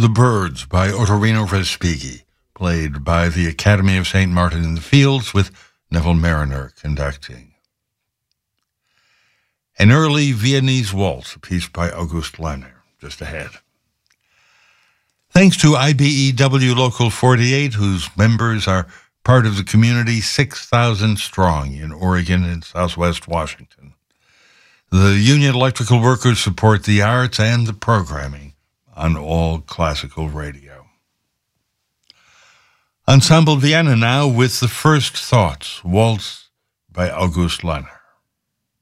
The Birds by Ottorino Respighi, played by the Academy of St. Martin in the Fields with Neville Mariner conducting. An early Viennese waltz, a piece by August Lerner, just ahead. Thanks to IBEW Local 48, whose members are part of the community 6,000 strong in Oregon and Southwest Washington. The Union Electrical Workers support the arts and the programming on all classical radio. Ensemble Vienna now with The First Thoughts, waltz by August Lerner.